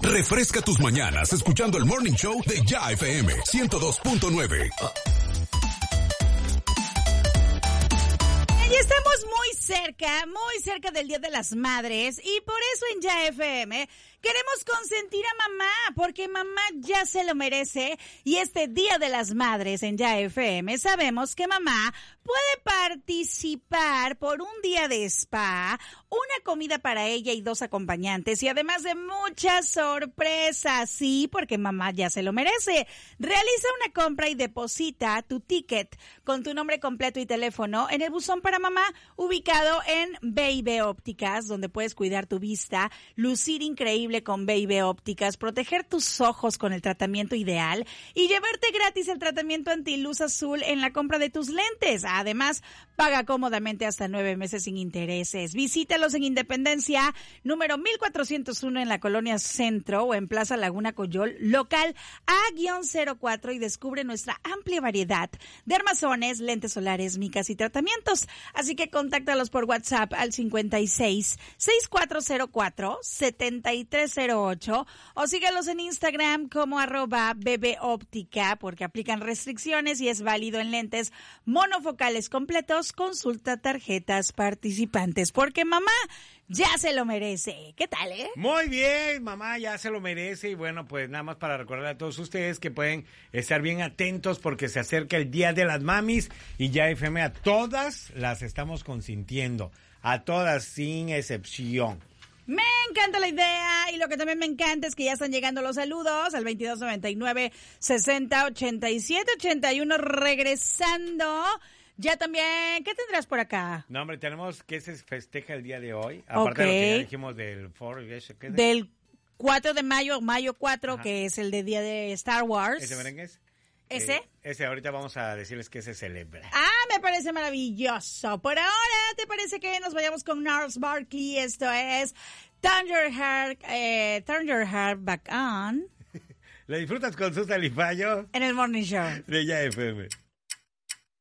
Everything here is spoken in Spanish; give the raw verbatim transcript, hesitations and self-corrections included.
Refresca tus mañanas escuchando el Morning Show de Ya F M ciento dos punto nueve. Y estamos muy cerca, muy cerca del Día de las Madres, y por eso en Ya F M queremos consentir a mamá, porque mamá ya se lo merece. Y este Día de las Madres en Ya F M sabemos que mamá puede participar por un día de spa, una comida para ella y dos acompañantes, y además de muchas sorpresas. Sí, porque mamá ya se lo merece. Realiza una compra y deposita tu ticket con tu nombre completo y teléfono en el buzón para mamá, ubicado en Baby Ópticas, donde puedes cuidar tu vista, lucir increíble con Baby Ópticas, proteger tus ojos con el tratamiento ideal y llevarte gratis el tratamiento antiluz azul en la compra de tus lentes. Además, paga cómodamente hasta nueve meses sin intereses. Visítalos en Independencia, número mil cuatrocientos uno en la Colonia Centro o en Plaza Laguna Coyol, local A cero cuatro, y descubre nuestra amplia variedad de armazones, lentes solares, micas y tratamientos. Así que contáctalos por WhatsApp al cincuenta y seis, sesenta y cuatro cero cuatro, setenta y tres cero ocho o síguelos en Instagram como arroba bebóptica, porque aplican restricciones y es válido en lentes monofocales completos. Consulta tarjetas participantes, porque mamá ya se lo merece. ¿Qué tal, eh? Muy bien, mamá ya se lo merece. Y bueno, pues nada más para recordar a todos ustedes que pueden estar bien atentos porque se acerca el Día de las Mamis y Ya F M a todas las estamos consintiendo. A todas sin excepción. Me encanta la idea, y lo que también me encanta es que ya están llegando los saludos al veintidós noventa y nueve, sesenta, ochenta y siete, ochenta y uno. Regresando, ya también, ¿qué tendrás por acá? No, hombre, tenemos que se festeja el día de hoy, aparte okay. de lo que ya dijimos del four, ¿qué es? Del cuatro de mayo, mayo cuatro, ajá, que es el de día de Star Wars. ¿Ese merengue es? ¿Ese? Eh, ese, ahorita vamos a decirles que se celebra. Ah, me parece maravilloso. Por ahora, ¿te parece que nos vayamos con Gnarls Barkley? Esto es Turn Your Heart, eh, Turn Your Heart Back On. ¿Lo disfrutas con Susan Lifayo? En el Morning Show de Ya F M.